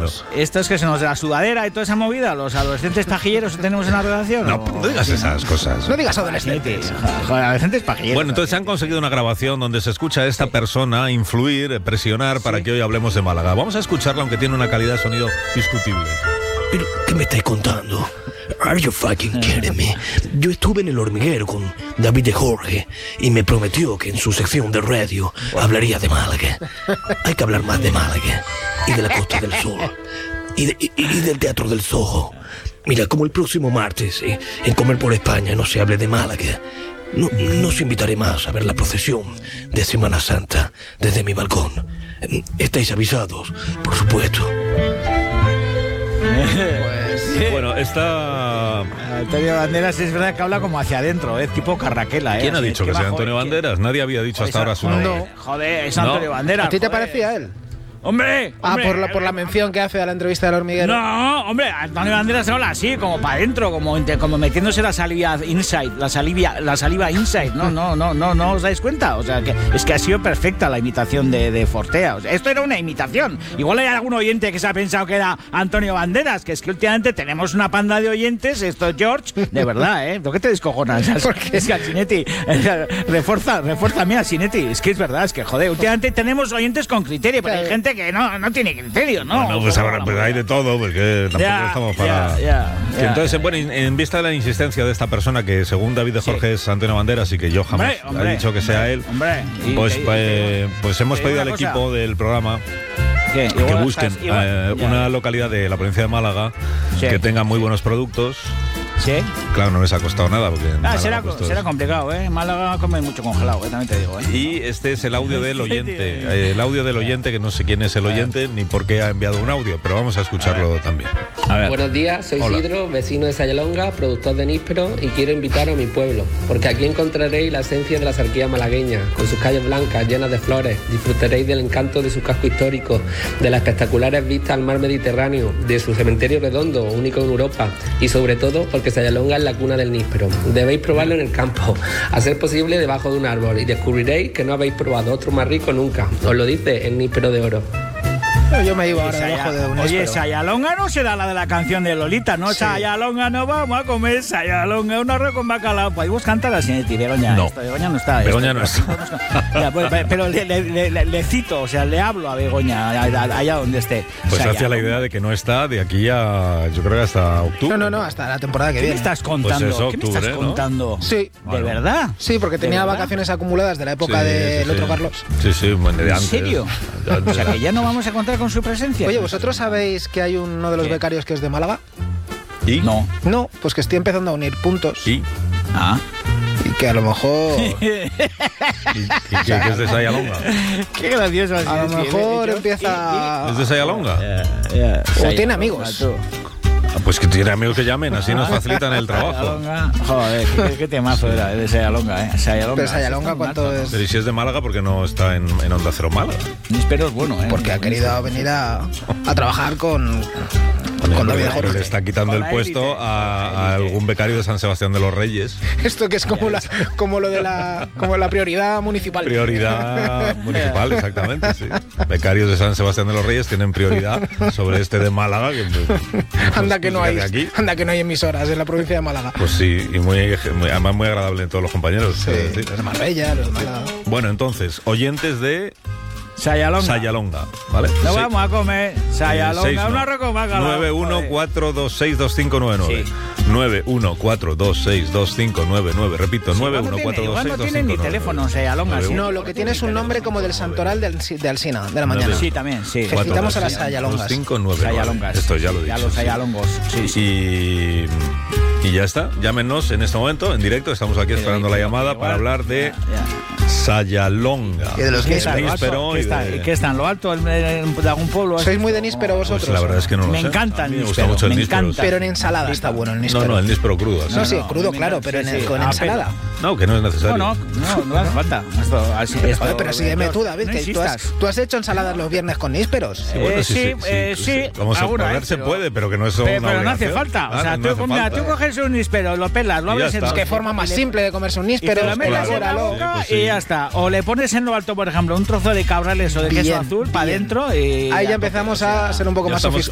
¿Estos que son los de la sudadera y toda esa movida? ¿Los adolescentes pajilleros que tenemos en la redacción? No digas esas cosas. No digas adolescentes. Joder, adolescentes pajilleros. Bueno, entonces han conseguido una grabación donde se escucha a esta persona influir, presionar para que hoy hablemos de Málaga. Vamos a escucharla, aunque tiene una calidad de sonido discutible. ¿Pero qué me estáis contando? Are you fucking kidding me? Yo estuve en El Hormiguero con David de Jorge y me prometió que en su sección de radio hablaría de Málaga. Hay que hablar más de Málaga y de la Costa del Sol y del Teatro del Soho. Mira, como el próximo martes en Comer por España no se hable de Málaga, no os invitaré más a ver la procesión de Semana Santa desde mi balcón. Estáis avisados, por supuesto. Bueno, está... Antonio Banderas es verdad que habla como hacia adentro, tipo Carraquela. ¿Quién ha dicho que sea Antonio Banderas? Nadie había dicho hasta ahora su nombre. No, joder, es Antonio Banderas. ¿A ti te parecía él? ¡Hombre! Por la mención que hace a la entrevista del Hormiguero. No, hombre, Antonio Banderas habla así, como para adentro, como metiéndose la saliva inside, la saliva inside. No os dais cuenta. O sea, que es que ha sido perfecta la imitación de Fortea. O sea, esto era una imitación. Igual hay algún oyente que se ha pensado que era Antonio Banderas, que es que últimamente tenemos una panda de oyentes, esto es George, de verdad, ¿eh? ¿Por qué te descojonas? Porque es que al Sinetti, refuérzame al Sinetti. Es que es verdad, es que joder, últimamente tenemos oyentes con criterio, pero hay gente que no tiene criterio, ¿no? Bueno, pues ahora hay de todo, porque tampoco estamos para... Entonces, bueno, en vista de la insistencia de esta persona, que según David de Jorge es Antonio Banderas y que yo jamás he dicho que sea él, pues hemos pedido al equipo del programa que busquen una localidad de la provincia de Málaga que tenga muy buenos productos. ¿Sí? Claro, no les ha costado nada. Porque será complicado, ¿eh? Málaga come mucho congelado, también te digo, ¿eh? Y este es el audio del oyente. El audio del oyente, que no sé quién es el oyente ni por qué ha enviado un audio, pero vamos a escucharlo también. A ver. Buenos días, soy Isidro, vecino de Sayalonga, productor de níspero, y quiero invitaros a mi pueblo, porque aquí encontraréis la esencia de la sarquía malagueña, con sus calles blancas llenas de flores. Disfrutaréis del encanto de su casco histórico, de las espectaculares vistas al mar Mediterráneo, de su cementerio redondo, único en Europa, y sobre todo porque Sayalonga es la cuna del níspero. Debéis probarlo en el campo, a ser posible debajo de un árbol, y descubriréis que no habéis probado otro más rico nunca. Os lo dice el níspero de oro. Yo me iba ahora debajo de un níspero. Oye, Sayalonga no será la de la canción de Lolita, ¿no? Sí. Sayalonga no vamos a comer, Sayalonga un arroz con bacalao. Podemos cantar así, Begoña. No. Begoña no está. Begoña no está. Pero le cito, o sea, le hablo a Begoña allá donde esté. Pues hacia la idea de que no está de aquí a, yo creo que hasta octubre. No, hasta la temporada que viene. ¿Qué me estás contando? Pues eso, ¿Qué me estás contando? Sí. ¿De verdad? Sí, porque tenía vacaciones acumuladas de la época del otro Carlos. Sí, bueno, de antes. ¿En serio? O sea, que ya no vamos a contar con su presencia. Oye, ¿vosotros sabéis que hay uno de los becarios que es de Málaga? ¿Y? No, pues que estoy empezando a unir puntos. ¿Y? Y que a lo mejor... ¿Y que es de Sayalonga? Qué gracioso. A lo mejor empieza... ¿Es de Sayalonga? O tiene amigos. Pues que tiene amigos que llamen, así nos facilitan el trabajo. Joder, qué temazo era de Sayalonga, ¿eh? Pero Sayalonga, ¿cuánto es? Pero ¿y si es de Málaga, por qué no está en Onda Cero Málaga? Níspero es bueno, ¿eh? Porque ha querido venir a trabajar con David Jorge. Le está quitando el puesto a algún becario de San Sebastián de los Reyes. Esto que es como lo de la prioridad municipal. Prioridad municipal, exactamente, sí. Becarios de San Sebastián de los Reyes tienen prioridad sobre este de Málaga. Anda que no hay emisoras en la provincia de Málaga. Pues sí, y además muy agradable en todos los compañeros. Sí, los de Marbella, los de Málaga. Bueno, entonces, oyentes de Sayalonga, ¿vale? No vamos a comer Sayalonga, un arroz con bacalao. 914262599. Sí. 914262599. Repito, 914262599. Igual no tienen ni teléfono Sayalonga. No, lo que tiene es un nombre como del santoral de Alsina, de la mañana. Sí, también, sí. Felicitamos a las Sayalongas. Esto ya lo he dicho. Ya los Sayalongos, sí. Y ya está, llámenos en este momento, en directo, estamos aquí esperando la llamada para hablar de Sayalonga. Y de los nísperos. ¿Qué está en lo alto de algún pueblo? ¿Sois muy de níspero vosotros? Pues la verdad es que no lo sé. Me encanta el níspero. Me gusta mucho el níspero. Pero en ensalada está bueno el níspero. No, el níspero crudo. No, sí, crudo, claro, pero con ensalada. No, que no es necesario. No hace falta. Pero sí, dime tú, David, que tú has hecho ensaladas los viernes con nísperos. Sí. Vamos a poner, se puede, pero que no es una Pero no hace falta. O sea, tú coges un níspero, lo pelas, lo abres en... Es que forma más simple de comerse un níspero. Y te lo metes en la boca y ya está. O le pones en lo alto, por ejemplo, un trozo de cabrales o de queso azul para adentro y... Ahí ya empezamos a ser un poco más sofisticados.